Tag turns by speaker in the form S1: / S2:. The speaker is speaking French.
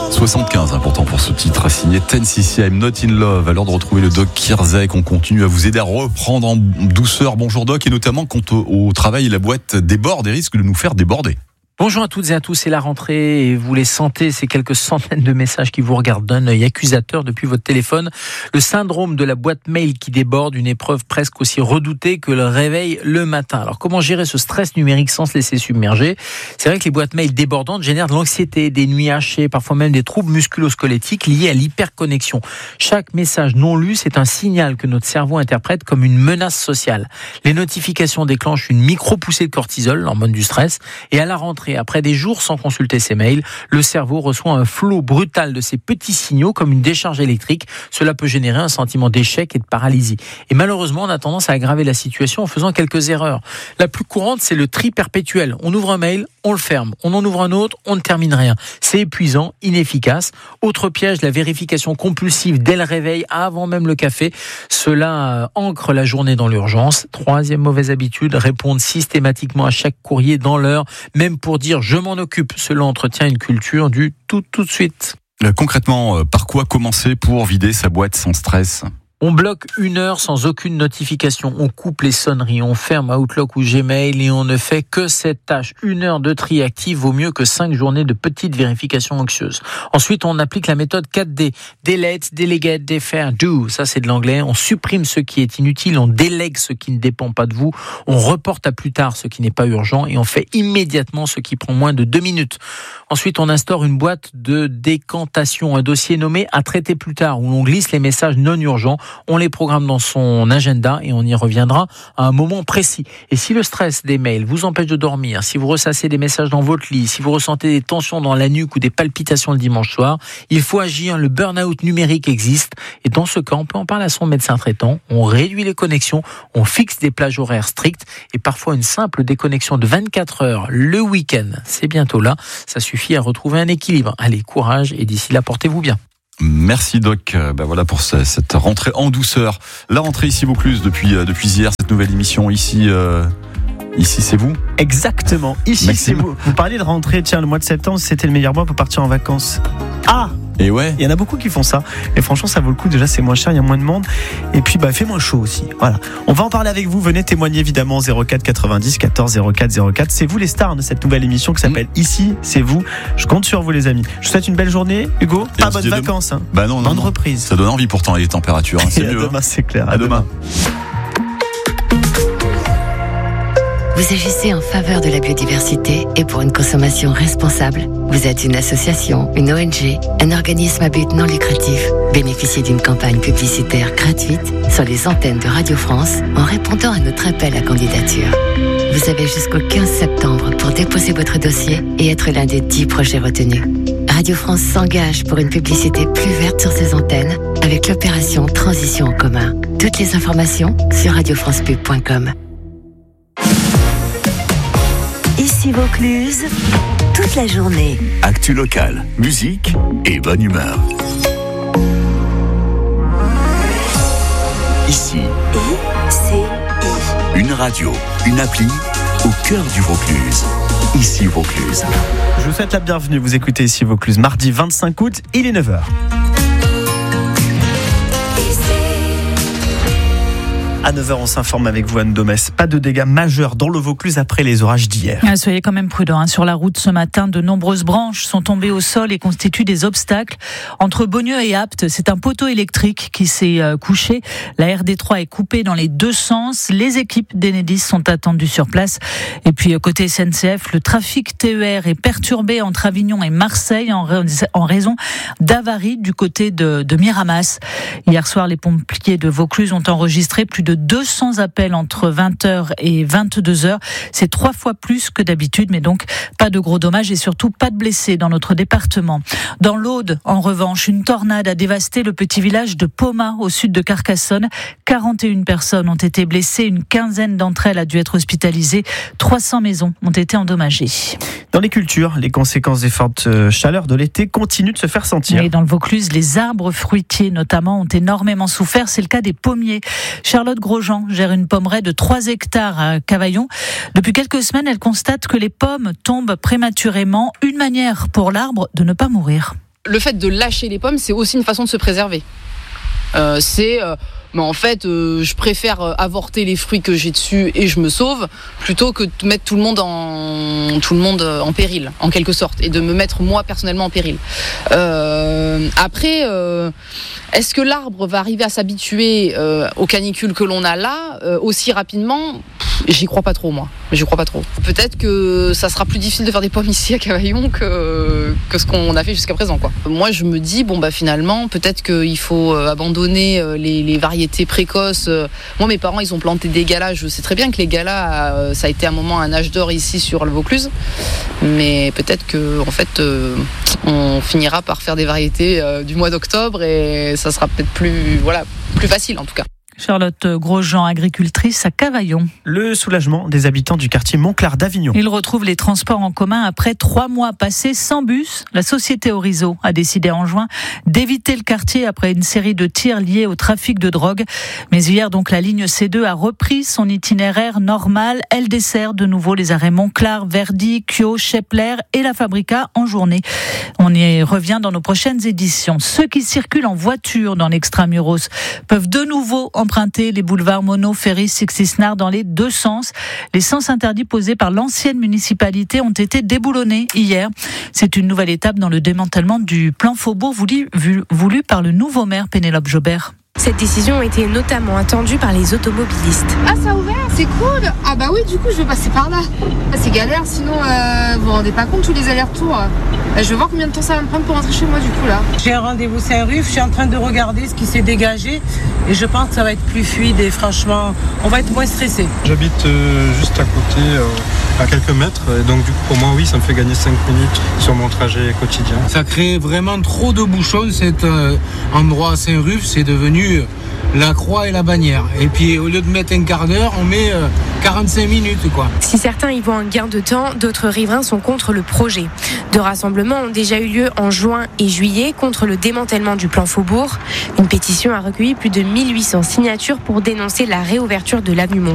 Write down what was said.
S1: 75, pourtant pour ce titre signé 10cc, I'm Not in Love. À l'heure de retrouver le Doc Kierzek, on continue à vous aider à reprendre en douceur. Bonjour Doc, et notamment quand au travail la boîte déborde et risque de nous faire déborder.
S2: Bonjour à toutes et à tous, c'est la rentrée et vous les sentez, ces quelques centaines de messages qui vous regardent d'un œil accusateur depuis votre téléphone. Le syndrome de la boîte mail qui déborde, une épreuve presque aussi redoutée que le réveil le matin. Alors comment gérer ce stress numérique sans se laisser submerger ? C'est vrai que les boîtes mail débordantes génèrent de l'anxiété, des nuits hachées, parfois même des troubles musculo-squelettiques liés à l'hyperconnexion. Chaque message non lu, c'est un signal que notre cerveau interprète comme une menace sociale. Les notifications déclenchent une micro-poussée de cortisol, l'hormone du stress, et à la rentrée, après des jours sans consulter ses mails, le cerveau reçoit un flot brutal de ces petits signaux comme une décharge électrique. Cela peut générer un sentiment d'échec et de paralysie. Et malheureusement, on a tendance à aggraver la situation en faisant quelques erreurs. La plus courante, c'est le tri perpétuel. On ouvre un mail, on le ferme. On en ouvre un autre, on ne termine rien. C'est épuisant, inefficace. Autre piège, la vérification compulsive dès le réveil, avant même le café. Cela ancre la journée dans l'urgence. Troisième mauvaise habitude, répondre systématiquement à chaque courrier dans l'heure, même pour dire je m'en occupe. Cela entretient une culture du tout de suite.
S1: Concrètement, par quoi commencer pour vider sa boîte sans stress ?
S2: On bloque 1 heure sans aucune notification. On coupe les sonneries, on ferme Outlook ou Gmail et on ne fait que cette tâche. 1 heure de tri actif vaut mieux que 5 journées de petites vérifications anxieuses. Ensuite, on applique la méthode 4D. Delete, delegate, defer, do. Ça, c'est de l'anglais. On supprime ce qui est inutile, on délègue ce qui ne dépend pas de vous, on reporte à plus tard ce qui n'est pas urgent et on fait immédiatement ce qui prend moins de 2 minutes. Ensuite, on instaure une boîte de décantation, un dossier nommé à traiter plus tard où l'on glisse les messages non urgents. On les programme dans son agenda et on y reviendra à un moment précis. Et si le stress des mails vous empêche de dormir, si vous ressassez des messages dans votre lit, si vous ressentez des tensions dans la nuque ou des palpitations le dimanche soir, il faut agir. Le burn-out numérique existe et dans ce cas, on peut en parler à son médecin traitant. On réduit les connexions, on fixe des plages horaires strictes et parfois une simple déconnexion de 24 heures le week-end. C'est bientôt là. Ça suffit à retrouver un équilibre. Allez, courage et d'ici là, portez-vous bien.
S1: Merci Doc, voilà pour cette rentrée en douceur. La rentrée ici Vaucluse depuis hier, cette nouvelle émission ici c'est vous ?
S3: Exactement, ici
S1: Maxime.
S3: C'est vous. Vous parliez de rentrée, tiens, le mois de septembre c'était le meilleur mois pour partir en vacances.
S1: Et ouais.
S3: Il y en a beaucoup qui font ça. Et franchement, ça vaut le coup. Déjà, c'est moins cher, il y a moins de monde. Et puis, fait moins chaud aussi. Voilà. On va en parler avec vous. Venez témoigner évidemment 04 90 14 04 04. C'est vous les stars de cette nouvelle émission qui s'appelle Ici, c'est vous. Je compte sur vous, les amis. Je vous souhaite une belle journée, Hugo.
S1: Et
S3: Pas bonnes vacances. Hein.
S1: Non.
S3: Bonne reprise.
S1: Ça donne envie pourtant les températures. C'est
S3: Et
S1: mieux.
S3: à demain, c'est clair.
S1: À demain.
S4: Vous agissez en faveur de la biodiversité et pour une consommation responsable. Vous êtes une association, une ONG, un organisme à but non lucratif. Bénéficiez d'une campagne publicitaire gratuite sur les antennes de Radio France en répondant à notre appel à candidature. Vous avez jusqu'au 15 septembre pour déposer votre dossier et être l'un des 10 projets retenus. Radio France s'engage pour une publicité plus verte sur ses antennes avec l'opération Transition en commun. Toutes les informations sur radiofrancepub.com.
S5: Ici Vaucluse, toute la journée.
S6: Actu locale, musique et bonne humeur. Ici, une radio, une appli au cœur du Vaucluse. Ici Vaucluse.
S3: Je vous souhaite la bienvenue. Vous écoutez Ici Vaucluse. Mardi 25 août, il est 9h. À 9h, on s'informe avec vous, Anne Domès. Pas de dégâts majeurs dans le Vaucluse après les orages d'hier.
S7: Soyez quand même prudents. Sur la route ce matin, de nombreuses branches sont tombées au sol et constituent des obstacles. Entre Beaunieu et Apt, c'est un poteau électrique qui s'est couché. La RD3 est coupée dans les deux sens. Les équipes d'Enedis sont attendues sur place. Et puis, côté SNCF, le trafic TER est perturbé entre Avignon et Marseille en raison d'avaries du côté de Miramas. Hier soir, les pompiers de Vaucluse ont enregistré plus de 200 appels entre 20h et 22h. C'est 3 fois plus que d'habitude, mais donc pas de gros dommages et surtout pas de blessés dans notre département. Dans l'Aude, en revanche, une tornade a dévasté le petit village de Poma, au sud de Carcassonne. 41 personnes ont été blessées, une quinzaine d'entre elles a dû être hospitalisées. 300 maisons ont été endommagées.
S3: Dans les cultures, les conséquences des fortes chaleurs de l'été continuent de se faire sentir.
S7: Et dans le Vaucluse, les arbres fruitiers notamment ont énormément souffert. C'est le cas des pommiers. Charlotte Grosjean gère une pommeraie de 3 hectares à Cavaillon. Depuis quelques semaines, elle constate que les pommes tombent prématurément. Une manière pour l'arbre de ne pas mourir.
S8: Le fait de lâcher les pommes, c'est aussi une façon de se préserver. Mais en fait, je préfère avorter les fruits que j'ai dessus et je me sauve plutôt que de mettre tout le monde en péril, en quelque sorte, et de me mettre moi personnellement en péril. Après, est-ce que l'arbre va arriver à s'habituer aux canicules que l'on a là aussi rapidement ? J'y crois pas trop, moi. J'y crois pas trop. Peut-être que ça sera plus difficile de faire des pommes ici à Cavaillon que ce qu'on a fait jusqu'à présent, quoi. Moi, je me dis, finalement, peut-être qu'il faut abandonner les variétés précoces. Moi, mes parents, ils ont planté des galas. Je sais très bien que les galas, ça a été un moment un âge d'or ici sur le Vaucluse. Mais peut-être que, en fait, on finira par faire des variétés du mois d'octobre et ça sera peut-être plus facile, en tout cas.
S7: Charlotte Grosjean, agricultrice à Cavaillon.
S3: Le soulagement des habitants du quartier Montclar d'Avignon.
S7: Ils retrouvent les transports en commun après 3 mois passés sans bus. La société Orizo a décidé en juin d'éviter le quartier après une série de tirs liés au trafic de drogue. Mais hier, donc, la ligne C2 a repris son itinéraire normal. Elle dessert de nouveau les arrêts Montclar, Verdy, Kyo, Chepler et la Fabrica en journée. On y revient dans nos prochaines éditions. Ceux qui circulent en voiture dans l'Extramuros peuvent de nouveau emprunter les boulevards Monod, Ferry, Sixisnard dans les 2 sens. Les sens interdits posés par l'ancienne municipalité ont été déboulonnés hier. C'est une nouvelle étape dans le démantèlement du plan Faubourg voulu par le nouveau maire Pénélope Jobert.
S9: Cette décision était notamment attendue par les automobilistes.
S10: Ah, ça a ouvert, c'est cool. Ah bah oui, du coup, je vais passer par là. C'est galère, sinon vous vous rendez pas compte tous les allers-retours. Je vais voir combien de temps ça va me prendre pour rentrer chez moi, du coup, là.
S11: J'ai un rendez-vous Saint-Ruf, je suis en train de regarder ce qui s'est dégagé et je pense que ça va être plus fluide et franchement, on va être moins stressé.
S12: J'habite juste à côté, à quelques mètres, et donc du coup, pour moi, oui, ça me fait gagner 5 minutes sur mon trajet quotidien.
S11: Ça crée vraiment trop de bouchons, cet endroit à Saint-Ruf, c'est devenu la croix et la bannière. Et puis au lieu de mettre un quart d'heure, on met 45 minutes, quoi.
S9: Si certains y voient un gain de temps, d'autres riverains sont contre le projet. 2 rassemblements ont déjà eu lieu en juin et juillet contre le démantèlement du plan Faubourg. Une pétition a recueilli plus de 1800 signatures pour dénoncer la réouverture de l'avenue Montclar.